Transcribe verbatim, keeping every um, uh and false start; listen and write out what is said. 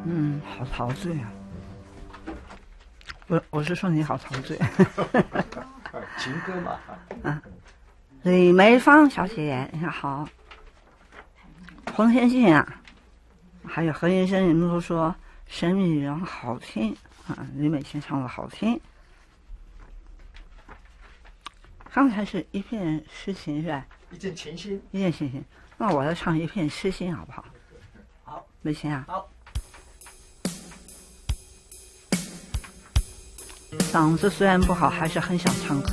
嗯，好陶醉啊！我我是说你好陶醉。 情歌嘛。 啊，李梅芳小姐，你好。黄天信啊，还有何云生，你们都说神秘女人好听啊，李美琴唱的好听。刚才是一片诗情是吧？ 一见倾心， 一见倾心。那我要唱一片诗心好不好？ 好， 美琴啊。 好。 嗓子虽然不好，还是很想唱歌。